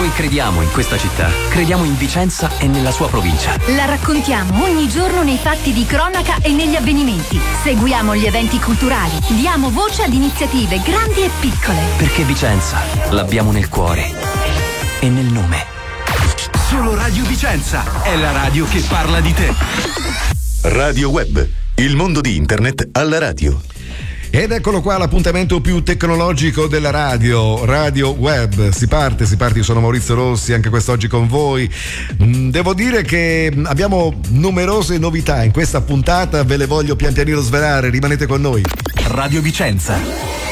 Noi crediamo in questa città, crediamo in Vicenza e nella sua provincia. La raccontiamo ogni giorno nei fatti di cronaca e negli avvenimenti. Seguiamo gli eventi culturali, diamo voce ad iniziative grandi e piccole. Perché Vicenza l'abbiamo nel cuore e nel nome. Solo Radio Vicenza è la radio che parla di te. Radio Web, il mondo di internet alla radio. Ed eccolo qua l'appuntamento più tecnologico della radio, Radio Web. Si parte, io sono Maurizio Rossi, anche quest'oggi con voi. Devo dire che abbiamo numerose novità in questa puntata, ve le voglio pian pianino svelare, rimanete con noi. Radio Vicenza.